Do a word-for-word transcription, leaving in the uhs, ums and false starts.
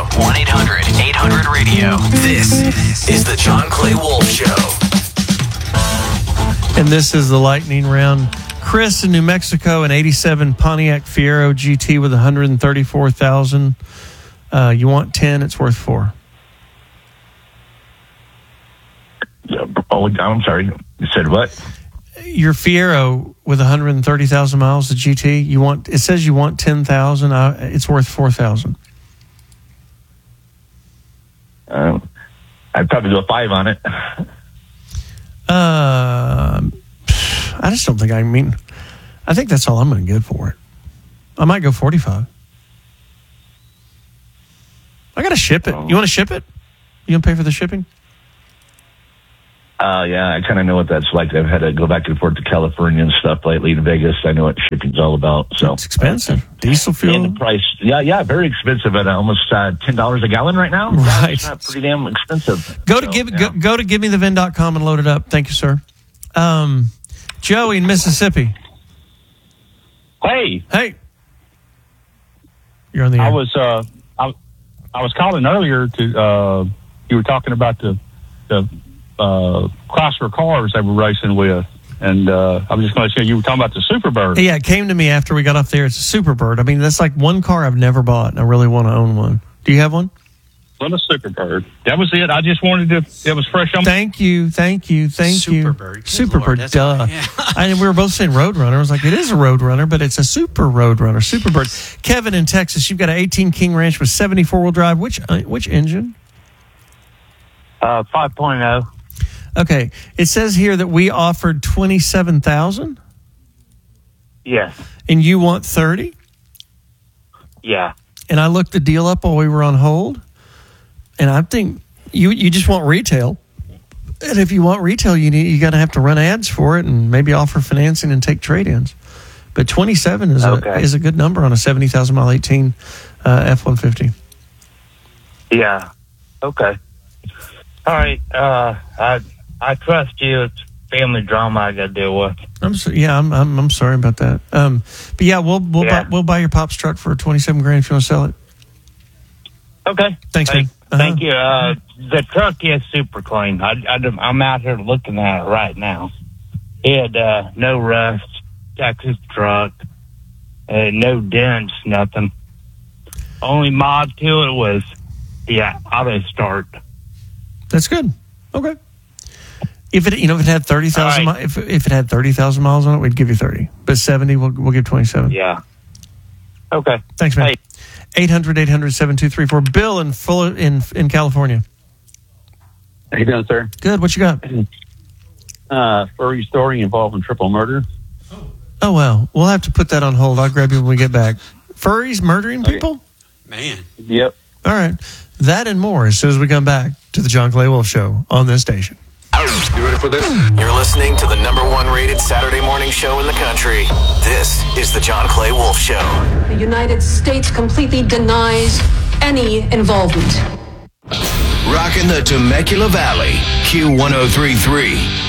one eight hundred eight hundred radio. This is the John Clay Wolf Show. And this is the lightning round. Chris in New Mexico, an eighty-seven Pontiac Fiero G T with one hundred thirty-four thousand. Uh, you want ten, it's worth four. Oh, I'm sorry. You said what? Your Fiero with one hundred thirty thousand miles, the G T, you want, it says you want ten thousand. Uh, it's worth four thousand. Uh, I'd probably go five on it. Uh, I just don't think I mean, I think that's all I'm going to get for it. I might go forty-five. I got to ship it. Oh. You want to ship it? You going to pay for the shipping? Uh, yeah, I kind of know what that's like. I've had to go back and forth to California and stuff lately to Vegas. I know what shipping's all about. So it's expensive. Diesel fuel. And the price, yeah, yeah, very expensive at almost uh, ten dollars a gallon right now. Right. It's not pretty damn expensive. Go to so, give yeah. go, go to give me the vin dot com and load it up. Thank you, sir. Um, Joey in Mississippi. Hey, Hey. You're on the air. I was uh, I, I was calling earlier to uh, you were talking about the the uh, Chrysler cars they were racing with, and uh, I was just going to say you were talking about the Superbird. Yeah, it came to me after we got off there. It's a Superbird. I mean, that's like one car I've never bought, and I really want to own one. Do you have one? Well, the Superbird. That was it. I just wanted to. It was fresh on. Thank you, thank you, thank you. Superbird. Good Superbird, Lord, that's duh. what- yeah. I, we were both saying Roadrunner. I was like, it is a Roadrunner, but it's a Super Roadrunner. Superbird. Kevin in Texas, you've got an eighteen King Ranch with seventy-four wheel drive. Which uh, which engine? Uh, five point oh. Okay, it says here that we offered twenty-seven thousand, Yes. and you want thirty. Yeah. And I looked the deal up while we were on hold, and I think you you just want retail. And if you want retail, you need you got to have to run ads for it and maybe offer financing and take trade-ins. But twenty-seven is Okay. a is a good number on a seventy thousand mile eighteen uh, F one fifty. Yeah. Okay. All right. Uh, I I trust you. It's family drama I got to deal with. I'm so, yeah, I'm, I'm I'm sorry about that. Um, but yeah, we'll we'll Yeah. buy, we'll buy your Pop's truck for twenty-seven grand if you want to sell it. Okay. Thanks, Hey, man. Uh-huh. Thank you. Uh, the truck is super clean. I, I, I'm out here looking at it right now. It had uh, no rust, Texas truck, uh, no dents, nothing. Only mod to it was, yeah, auto start. That's good. Okay. If it you know if it had thirty thousand All right. mi- if if it had thirty thousand miles on it, we'd give you thirty. But seventy, we'll we'll give twenty-seven. Yeah. Okay. Thanks, man. Hey. eight hundred eight hundred seven two three four. Bill in Fuller in in California. How you doing, sir? Good. What you got? Uh, furry story involving triple murder. Oh well, we'll have to put that on hold. I'll grab you when we get back. Furries murdering Okay. people? Man. Yep. All right. That and more as soon as we come back to the John Clay Wolf Show on this station. You ready for this? You're listening to the number one rated Saturday morning show in the country. This is the John Clay Wolf Show. The United States completely denies any involvement. Rocking the Temecula Valley, Q one oh three point three.